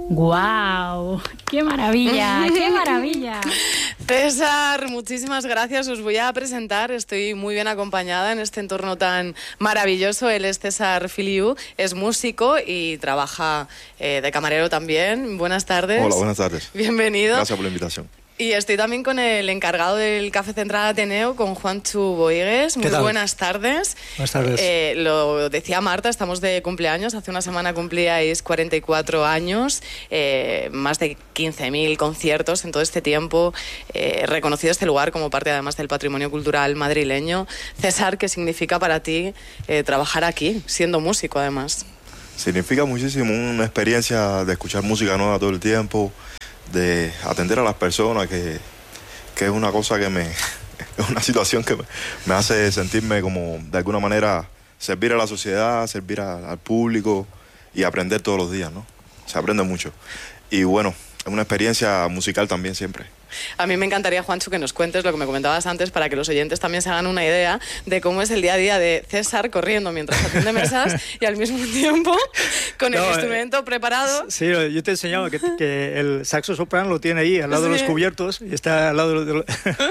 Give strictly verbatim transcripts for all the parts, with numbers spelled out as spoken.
¡Guau! ¡Qué maravilla! ¡Qué maravilla! César, muchísimas gracias. Os voy a presentar. Estoy muy bien acompañada en este entorno tan maravilloso. Él es César Filiu, es músico y trabaja eh, de camarero también. Buenas tardes. Hola, buenas tardes. Bienvenido. Gracias por la invitación. Y estoy también con el encargado del Café Central Ateneo, con Juanchu Boigues. Muy buenas tardes. Buenas tardes. Eh, lo decía Marta, estamos de cumpleaños. Hace una semana cumplíais cuarenta y cuatro años, eh, más de quince mil conciertos en todo este tiempo. Eh, reconocido este lugar como parte además del patrimonio cultural madrileño. César, ¿qué significa para ti eh, trabajar aquí, siendo músico además? Significa muchísimo, una experiencia de escuchar música nueva todo el tiempo, de atender a las personas, que, que es una cosa que me... es una situación que me, me hace sentirme como, de alguna manera, servir a la sociedad, servir a, al público y aprender todos los días, ¿no? Se aprende mucho. Y bueno, es una experiencia musical también siempre. A mí me encantaría, Juancho, que nos cuentes lo que me comentabas antes para que los oyentes también se hagan una idea de cómo es el día a día de César corriendo mientras atiende mesas y al mismo tiempo con no, el instrumento eh, preparado. Sí, yo te he enseñado que, que el saxo soprano lo tiene ahí al lado sí. de los cubiertos y está al lado de,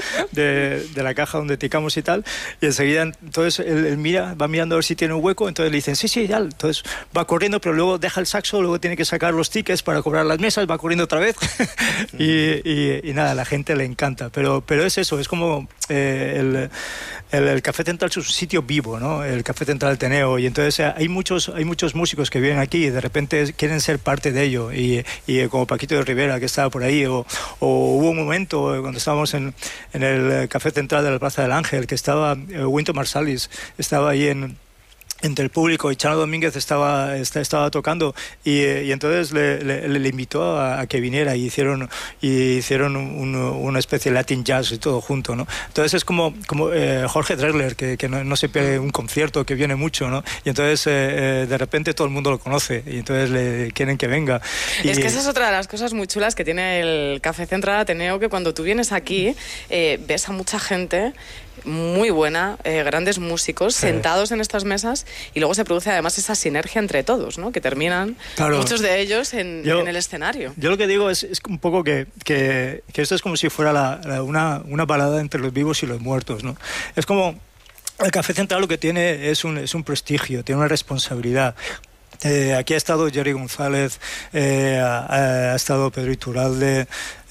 de, de la caja donde ticamos y tal, y enseguida entonces él, él mira, va mirando a ver si tiene un hueco, entonces le dicen sí, sí, ya, entonces va corriendo, pero luego deja el saxo, luego tiene que sacar los tickets para cobrar las mesas, va corriendo otra vez y, y, y nada, a la gente le encanta, pero, pero es eso, es como eh, el, el, el Café Central es un sitio vivo, ¿no? El Café Central Ateneo, y entonces eh, hay muchos hay muchos músicos que vienen aquí y de repente quieren ser parte de ello, y, y como Paquito de Rivera, que estaba por ahí, o, o hubo un momento cuando estábamos en, en el Café Central de la Plaza del Ángel, que estaba eh, Wynton Marsalis, estaba ahí en entre el público, y Chano Domínguez estaba, estaba tocando, y, y entonces le, le, le invitó a, a que viniera, y hicieron, y hicieron un, una especie de Latin Jazz y todo junto, ¿no? Entonces es como, como eh, Jorge Drexler, que, que no, no se pierde un concierto, que viene mucho, ¿no? Y entonces eh, de repente todo el mundo lo conoce, y entonces le quieren que venga. Y, es que esa es otra de las cosas muy chulas que tiene el Café Central Ateneo, que cuando tú vienes aquí eh, ves a mucha gente muy buena, eh, grandes músicos sí. sentados en estas mesas, y luego se produce además esa sinergia entre todos, ¿no? Que terminan claro. muchos de ellos en, yo, en el escenario. Yo lo que digo es, es un poco que, que, que esto es como si fuera la, la, una, una balada entre los vivos y los muertos, ¿no? Es como el Café Central lo que tiene es un, es un prestigio, tiene una responsabilidad. Eh, aquí ha estado Jerry González, eh, ha, ha estado Pedro Iturralde,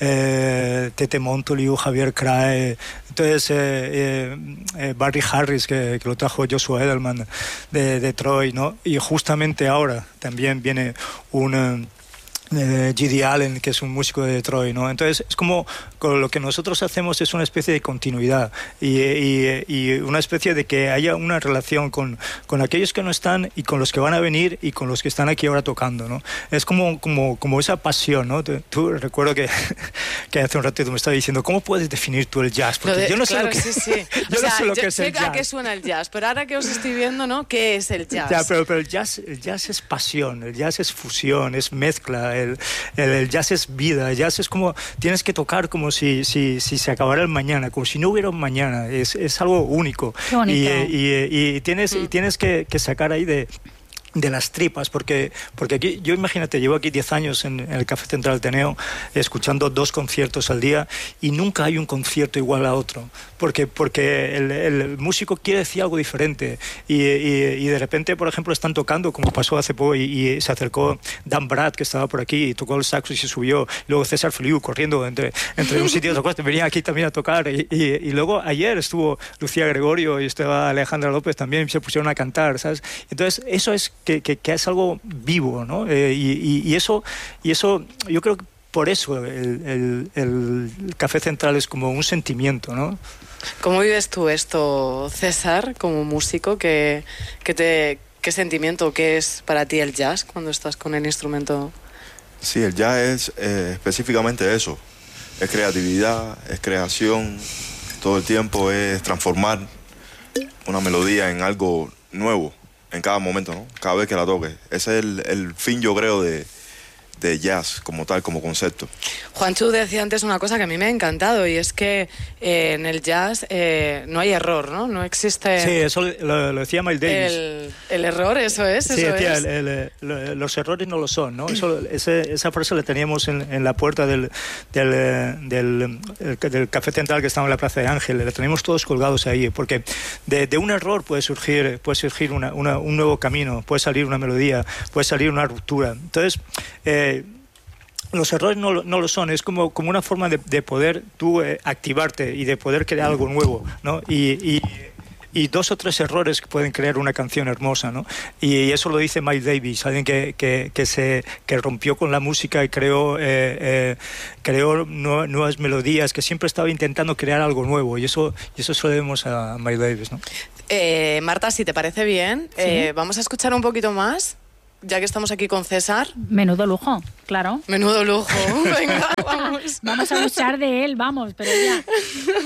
eh, Tete Montoliu, Javier Crae, entonces eh, eh, eh, Barry Harris, que, que lo trajo Joshua Edelman de, de Troy, ¿no? Y justamente ahora también viene un... Eh, G D Allen, que es un músico de Detroit, ¿no? Entonces es como, como lo que nosotros hacemos es una especie de continuidad y, y, y una especie de que haya una relación con, con aquellos que no están y con los que van a venir y con los que están aquí ahora tocando, ¿no? Es como, como, como esa pasión, ¿no? Tú, tú recuerdo que, que hace un rato tú me estabas diciendo, ¿cómo puedes definir tú el jazz? Porque de, yo no claro, sé lo que, sí, sí. yo o sea, no sé lo yo que es sé el jazz. a qué suena el jazz, pero ahora que os estoy viendo, ¿no? ¿Qué es el jazz? Ya, pero, pero el jazz, el jazz es pasión, el jazz es fusión, es mezcla, el, el, el jazz es vida, el jazz es como, tienes que tocar como si, si, si se acabara el mañana, como si no hubiera un mañana, es, es algo único. Qué bonito. Y, y, y tienes, mm. y tienes que, que sacar ahí de... de las tripas, porque, porque aquí, yo imagínate, llevo aquí diez años en, en el Café Central Ateneo, escuchando dos conciertos al día, y nunca hay un concierto igual a otro, porque, porque el, el músico quiere decir algo diferente, y, y, y de repente, por ejemplo, están tocando, como pasó hace poco, y, y se acercó Dan Brad, que estaba por aquí, y tocó el saxo y se subió, y luego César Filiu corriendo entre, entre un sitio y otro, venía aquí también a tocar, y, y, y luego ayer estuvo Lucía Gregorio, y estaba Alejandra López también, se pusieron a cantar, ¿sabes? Entonces, eso es Que, que, que es algo vivo, ¿no? Eh, y, y, y eso, y eso, yo creo que por eso el, el, el Café Central es como un sentimiento, ¿no? ¿Cómo vives tú esto, César, como músico? ¿Qué, qué, te, qué sentimiento, qué es para ti el jazz cuando estás con el instrumento? Sí, el jazz es eh, específicamente eso. Es creatividad, es creación, todo el tiempo es transformar una melodía en algo nuevo en cada momento, ¿no? Cada vez que la toque. Ese es el, el fin, yo creo, de, de jazz como tal, como concepto. Juanchu decía antes una cosa que a mí me ha encantado, y es que eh, en el jazz eh, no hay error, ¿no? No existe... Sí, eso lo, lo decía Miles Davis. El, el error, eso es, sí, eso decía, es. El, el, el, los errores no lo son, ¿no? Eso, ese, esa frase la teníamos en, en la puerta del, del, del, del, del Café Central que estaba en la Plaza de Ángel, la teníamos todos colgados ahí, porque de, de un error puede surgir, puede surgir una, una, un nuevo camino, puede salir una melodía, puede salir una ruptura. Entonces, eh, los errores no, no lo son, es como, como una forma de, de poder tú eh, activarte y de poder crear algo nuevo, ¿no? Y, y, y dos o tres errores que pueden crear una canción hermosa, ¿no? Y eso lo dice Miles Davis, alguien que, que, que, se, que rompió con la música y creó, eh, eh, creó nuevas melodías, que siempre estaba intentando crear algo nuevo, y eso, y eso se lo debemos a Miles Davis, ¿no? Eh, Marta, si te parece bien, ¿sí? eh, vamos a escuchar un poquito más, ya que estamos aquí con César. Menudo lujo, claro. Menudo lujo. Venga, vamos. Vamos a escuchar de él, vamos, pero ya.